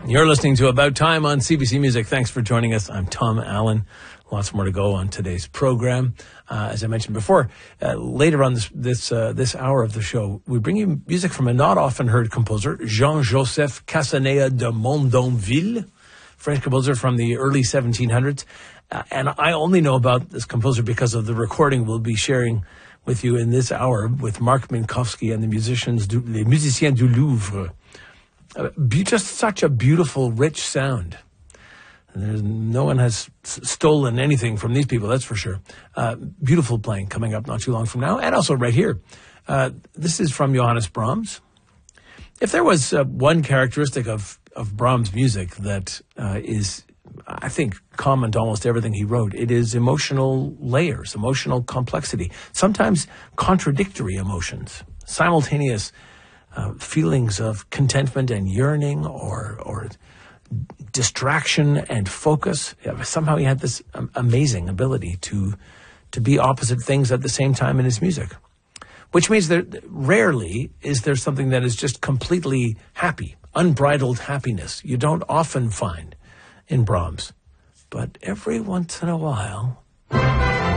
You're listening to About Time on CBC Music. Thanks for joining us. I'm Tom Allen. Lots more to go on today's program. As I mentioned before, later on this hour of the show, we bring you music from a not often heard composer, Jean-Joseph Casanea de Mondonville, French composer from the early 1700s. And I only know about this composer because of the recording we'll be sharing with you in this hour with Mark Minkowski and the Les Musiciens du Louvre. Just such a beautiful, rich sound. No one has stolen anything from these people, that's for sure. Beautiful playing coming up not too long from now, and also right here. This is from Johannes Brahms. If there was one characteristic of Brahms' music that is, I think, common to almost everything he wrote, it is emotional layers, emotional complexity, sometimes contradictory emotions, simultaneous feelings of contentment and yearning or distraction and focus. Somehow he had this amazing ability to be opposite things at the same time in his music, which means that rarely is there something that is just completely happy, unbridled happiness. You don't often find in Brahms, but every once in a while